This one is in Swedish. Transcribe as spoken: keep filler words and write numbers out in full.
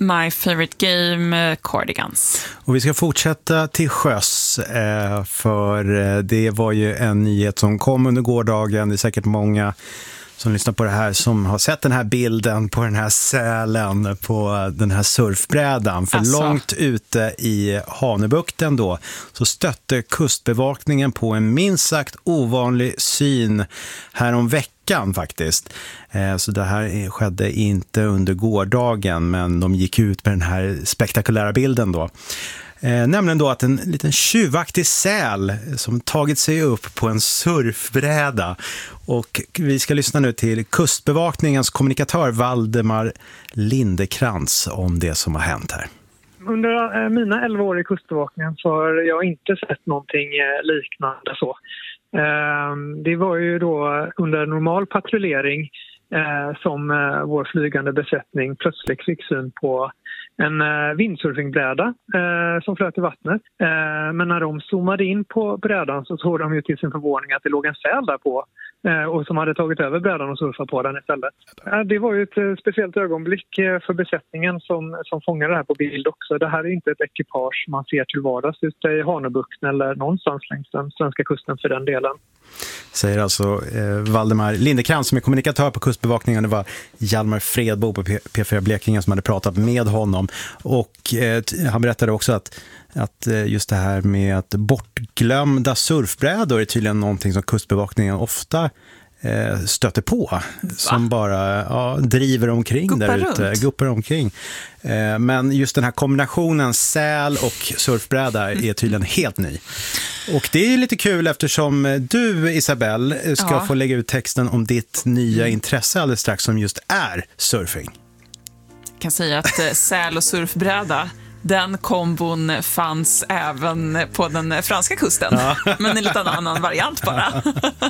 My Favorite Game, Cardigans. Och vi ska fortsätta till sjöss, eh, för det var ju en nyhet som kom under gårdagen. Det är säkert många som lyssnar på det här som har sett den här bilden på den här sälen på den här surfbrädan. För alltså, långt ute i Hanöbukten då så stötte kustbevakningen på en minst sagt ovanlig syn här om veckan faktiskt. Så det här skedde inte under gårdagen, men de gick ut med den här spektakulära bilden då. Eh, nämligen då att en liten tjuvaktig säl som tagit sig upp på en surfbräda. Och vi ska lyssna nu till kustbevakningens kommunikatör Valdemar Lindekrans om det som har hänt här. Under mina elva år i kustbevakningen så har jag inte sett någonting liknande så. Eh, det var ju då under normal patrullering eh, som eh, vår flygande besättning plötsligt fick syn på en eh, windsurfingbräda eh, som flöt i vattnet. Eh, men när de zoomade in på brädan så såg de ju till sin förvåning att det låg en säl där på eh, och som hade tagit över brädan och surfat på den istället. Eh, det var ju ett eh, speciellt ögonblick eh, för besättningen som, som fångade det här på bild också. Det här är inte ett ekipage man ser till vardags ute i Hanöbukten eller någonstans längs den svenska kusten för den delen. Säger alltså eh, Valdemar Lindekrans som är kommunikatör på kustbevakningen. Det var Hjalmar Fredbo på P fyra Blekinge som hade pratat med honom. Och eh, han berättade också att, att eh, just det här med att bortglömda surfbrädor är tydligen någonting som kustbevakningen ofta eh, stöter på. Va? Som bara ja, driver omkring guppar där ute. Runt. Guppar omkring. Eh, men just den här kombinationen säl och surfbräda är tydligen helt ny. Och det är lite kul eftersom du, Isabelle, ska ja. få lägga ut texten om ditt nya intresse alldeles strax som just är surfing. Jag kan säga att säl och surfbräda, den kombon fanns även på den franska kusten. Ja. Men en liten annan variant bara.